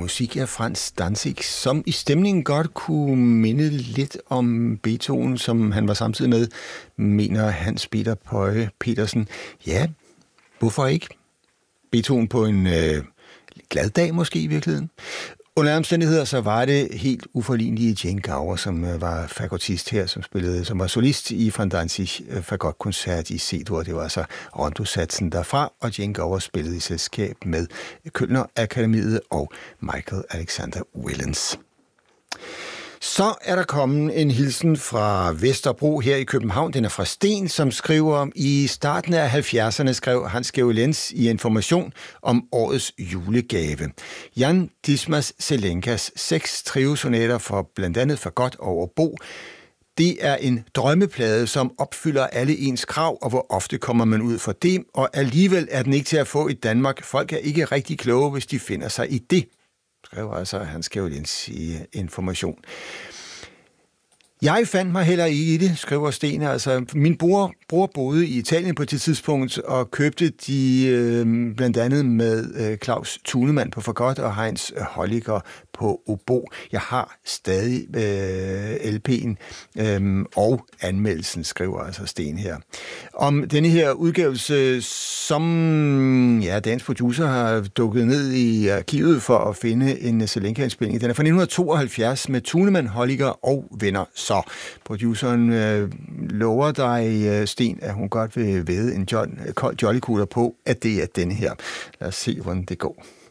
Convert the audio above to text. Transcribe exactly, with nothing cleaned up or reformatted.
musik af Franz Danzig, som i stemningen godt kunne minde lidt om Beethoven, som han var samtidig med, mener Hans Peter Pøje Petersen. Ja, hvorfor ikke? Beethoven på en øh, glad dag måske i virkeligheden. Under omstændigheder så var det helt uforlignelige Jane Gower, som var fagotist her, som spillede, som var solist i Franz Danzig fagotkoncert i C-dur. Det var altså Rondo-satsen derfra, og Jane Gower spillede i selskab med Kølner Akademiet og Michael Alexander Willens. Så er der kommet en hilsen fra Vesterbro her i København. Den er fra Sten, som skriver, i starten af halvfjerdserne skrev Hans Georg Lenz i Information om årets julegave. Jan Dismas Zelenkas seks triosonater for blandt andet Fagot og Obo. Det er en drømmeplade, som opfylder alle ens krav, og hvor ofte kommer man ud for det, og alligevel er den ikke til at få i Danmark. Folk er ikke rigtig kloge, hvis de finder sig i det, skrev altså Hans Georg Lenz i Information. Jeg fandt mig heller ikke i det, skriver Sten. Altså, min bror, bror boede i Italien på det tidspunkt og købte de øh, blandt andet med øh, Claus Thunemann på fagot og Heinz Holliger på obo. Jeg har stadig øh, L P'en øh, og anmeldelsen, skriver altså Sten her. Om denne her udgivelse, som ja, dagens producer har dukket ned i arkivet for at finde en Zelenka-indspilning. Den er fra nitten tooghalvfjerds med Thunemann, Holliger og venner. Så produceren øh, lover dig, øh, Sten, at hun godt vil væde en John, kold jolly cooler på, at det er denne her. Lad os se, hvordan det går.